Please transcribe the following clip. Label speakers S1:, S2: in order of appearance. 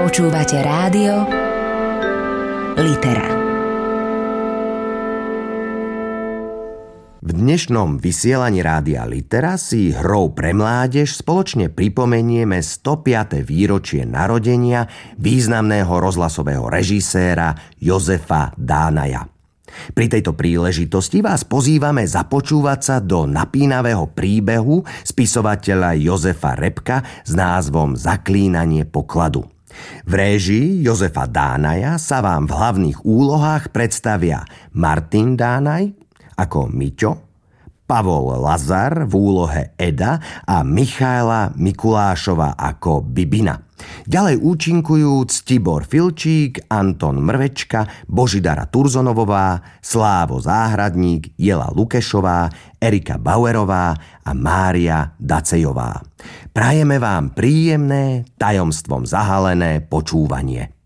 S1: Počúvate rádio Litera.
S2: V dnešnom vysielaní rádia Litera si hrou pre mládež spoločne pripomenieme 105. výročie narodenia významného rozhlasového režiséra Jozefa Dánaja. Pri tejto príležitosti vás pozývame započúvať sa do napínavého príbehu spisovateľa Jozefa Repka s názvom Zaklínanie pokladu. V réžii Jozefa Dánaja sa vám v hlavných úlohách predstavia Martin Dánaj ako Miťo, Pavol Lazar v úlohe Eda a Michaela Mikulášova ako Bibina. Ďalej účinkujú Ctibor Filčík, Anton Mrvečka, Božidara Turzonovová, Slávo Záhradník, Jela Lukešová, Erika Bauerová a Mária Dacejová. Prajeme vám príjemné, tajomstvom zahalené počúvanie.